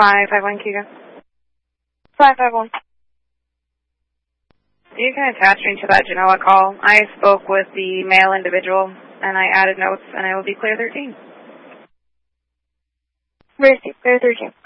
551 Kega. 551. You can attach me to that Genoa call. I spoke with the male individual, and I added notes, and I will be clear 13. Clear 13.